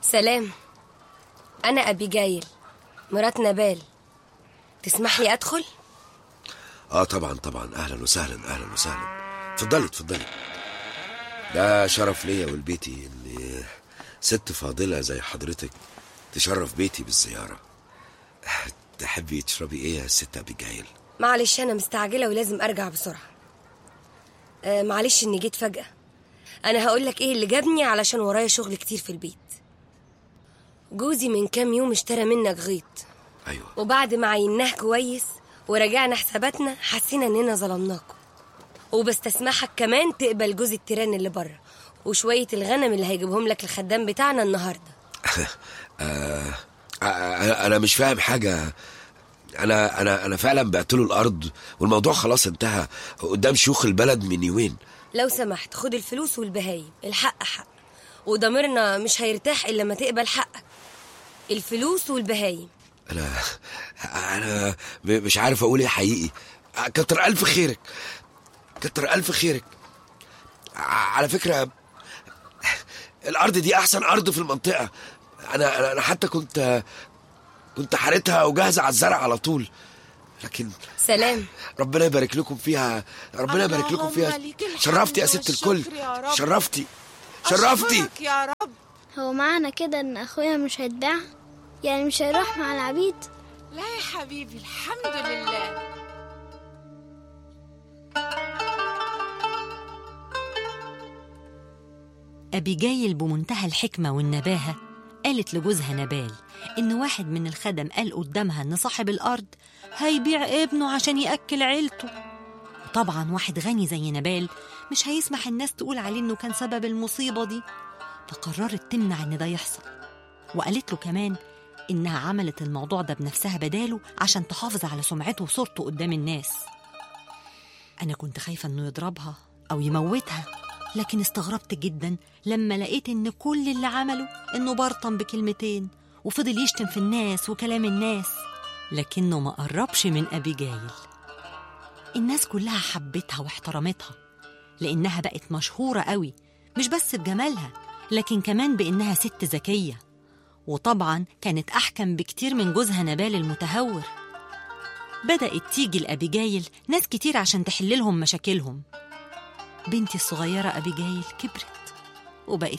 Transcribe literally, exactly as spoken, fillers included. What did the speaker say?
سلام، أنا أبيجايل مرات نبال. تسمح لي أدخل؟ اه طبعا طبعا، اهلا وسهلا اهلا وسهلا. اتفضلي اتفضلي. ده شرف ليا ولبيتي ان ست فاضلة زي حضرتك تشرف بيتي بالزيارة. تحبي تشربي ايه يا ست أبيجايل؟ معلش أنا مستعجلة ولازم أرجع بسرعة. آه معلش إني جيت فجأة. أنا هقولك إيه اللي جابني، علشان ورايا شغل كتير في البيت. جوزي من كام يوم اشترى منك غيط. أيوة. وبعد ما عيناه كويس ورجعنا حساباتنا حسينا إننا ظلمناكم، وبستسمحك كمان تقبل جوز التيران اللي بره وشوية الغنم اللي هيجيبهم لك الخدام بتاعنا النهاردة. آه أنا مش فاهم حاجة. أنا أنا أنا فعلا بعتله الأرض والموضوع خلاص انتهى قدام شيوخ البلد من يومين. لو سمحت خد الفلوس والبهايم، الحق حق، وضميرنا مش هيرتاح إلا لما تقبل حقك. الفلوس والبهايم. أنا أنا مش عارف أقول إيه حقيقي. كتر ألف خيرك، كتر ألف خيرك. على فكرة الأرض دي أحسن أرض في المنطقة. أنا أنا حتى كنت كنت حارتها وجاهزة على الزرع على طول، لكن سلام، ربنا يبارك لكم فيها، ربنا يبارك لكم فيها. شرفتي يا ست الكل، شرفتي شرفتي يا رب. هو معنى كده ان اخويا مش هيتباع؟ يعني مش هيروح مع العبيد؟ لا يا حبيبي، الحمد لله. أبيجايل بمنتهى الحكمة والنباهة قالت لجوزها نبال إن واحد من الخدم قال قدامها إن صاحب الأرض هيبيع ابنه عشان يأكل عيلته. طبعا واحد غني زي نبال مش هيسمح الناس تقول عليه إنه كان سبب المصيبة دي، فقررت تمنع إن ده يحصل. وقالت له كمان إنها عملت الموضوع ده بنفسها بداله عشان تحافظ على سمعته وصورته قدام الناس. أنا كنت خايفة إنه يضربها أو يموتها، لكن استغربت جدا لما لقيت إن كل اللي عمله إنه برطم بكلمتين وفضل يشتم في الناس وكلام الناس، لكنه ما قربش من أبيجايل. الناس كلها حبتها واحترمتها لأنها بقت مشهورة قوي، مش بس بجمالها لكن كمان بإنها ست ذكية، وطبعا كانت أحكم بكتير من جوزها نبال المتهور. بدأت تيجي لأبيجايل ناس كتير عشان تحللهم مشاكلهم. بنتي الصغيرة أبيجايل كبرت وبقت